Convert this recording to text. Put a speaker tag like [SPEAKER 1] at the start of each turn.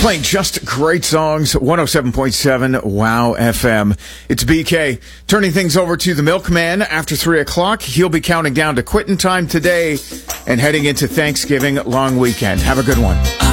[SPEAKER 1] Playing just great songs, 107.7 Wow FM. It's BK. Turning things over to the Milkman after 3 o'clock. He'll be counting down to quitting time today and heading into Thanksgiving long weekend. Have a good one.